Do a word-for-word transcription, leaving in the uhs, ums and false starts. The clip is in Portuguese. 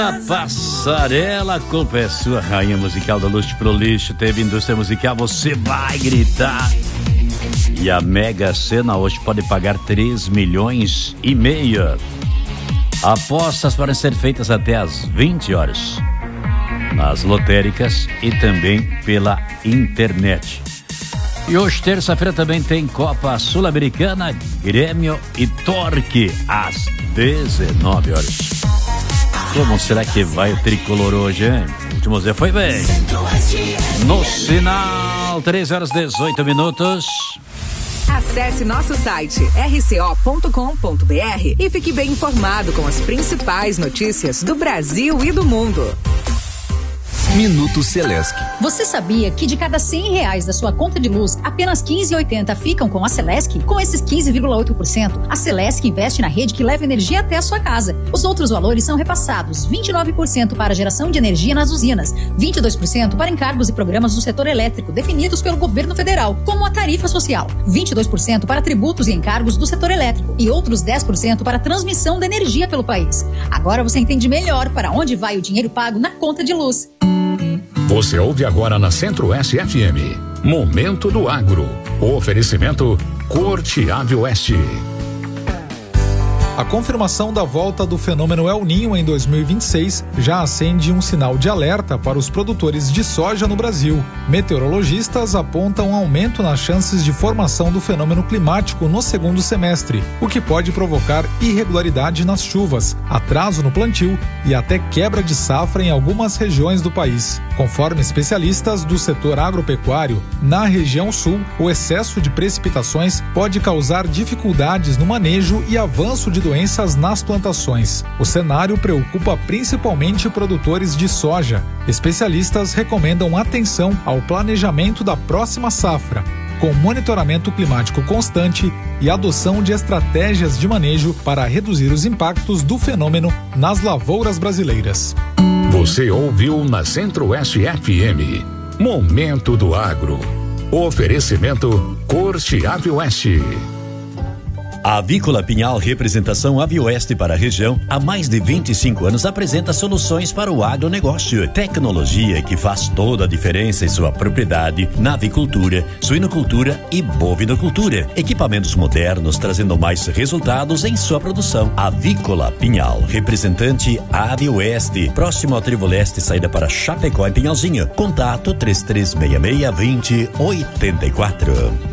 A passarela, a culpa é sua, rainha musical da Luz pro Lixo. Teve indústria musical, você vai gritar. E a Mega Sena hoje pode pagar três milhões e meio. Apostas podem ser feitas até às vinte horas nas lotéricas e também pela internet. E hoje, terça-feira, também tem Copa Sul-Americana, Grêmio e Torque às dezenove horas. Como será que vai o tricolor hoje, hein? O último Zé foi bem. No sinal, três horas e dezoito minutos. Acesse nosso site r c o ponto com ponto b r e fique bem informado com as principais notícias do Brasil e do mundo. Minuto Celesc. Você sabia que de cada cem reais da sua conta de luz, apenas quinze reais e oitenta centavos ficam com a Celesc? Com esses quinze vírgula oito por cento, a Celesc investe na rede que leva energia até a sua casa. Os outros valores são repassados: vinte e nove por cento para a geração de energia nas usinas, vinte e dois por cento para encargos e programas do setor elétrico definidos pelo governo federal, como a tarifa social, vinte e dois por cento para tributos e encargos do setor elétrico e outros dez por cento para a transmissão da energia pelo país. Agora você entende melhor para onde vai o dinheiro pago na conta de luz. Você ouve agora na Centro-Oeste F M. Momento do Agro. O oferecimento Corte Ave Oeste. A confirmação da volta do fenômeno El Niño em dois mil e vinte e seis já acende um sinal de alerta para os produtores de soja no Brasil. Meteorologistas apontam um aumento nas chances de formação do fenômeno climático no segundo semestre, o que pode provocar irregularidade nas chuvas, atraso no plantio e até quebra de safra em algumas regiões do país. Conforme especialistas do setor agropecuário, na região sul, o excesso de precipitações pode causar dificuldades no manejo e avanço de doenças nas plantações. O cenário preocupa principalmente produtores de soja. Especialistas recomendam atenção ao planejamento da próxima safra, com monitoramento climático constante e adoção de estratégias de manejo para reduzir os impactos do fenômeno nas lavouras brasileiras. Você ouviu na Centro-Oeste F M. Momento do Agro. Oferecimento Corte Ave Oeste. A Avícola Pinhal, representação Avioeste para a região, há mais de vinte e cinco anos apresenta soluções para o agronegócio. Tecnologia que faz toda a diferença em sua propriedade na avicultura, suinocultura e bovinocultura. Equipamentos modernos trazendo mais resultados em sua produção. Avícola Pinhal, representante Avioeste, próximo ao Trevo Leste, saída para Chapecó em Pinhalzinho. Contato três três seis seis, dois zero oito quatro.